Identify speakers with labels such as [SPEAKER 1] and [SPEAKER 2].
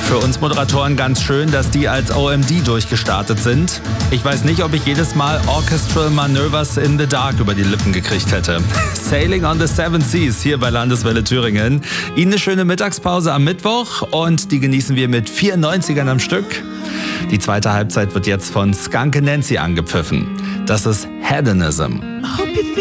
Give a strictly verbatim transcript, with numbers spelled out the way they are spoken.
[SPEAKER 1] Für uns Moderatoren ganz schön, dass die als O M D durchgestartet sind. Ich weiß nicht, ob ich jedes Mal Orchestral Maneuvers in the Dark über die Lippen gekriegt hätte. Sailing on the Seven Seas hier bei Landeswelle Thüringen. Ihnen eine schöne Mittagspause am Mittwoch und die genießen wir mit vier neunzigern am Stück. Die zweite Halbzeit wird jetzt von Skunk Anansie angepfiffen. Das ist Hedonism.